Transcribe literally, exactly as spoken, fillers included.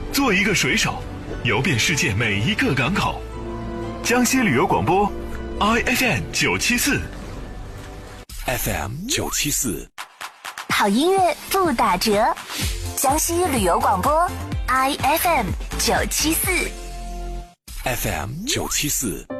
做一个水手，游遍世界每一个港口。江西旅游广播 I F M 九七四 F M 九七四， 好音乐不打折。江西旅游广播 I F M 九七四 F M 九七四。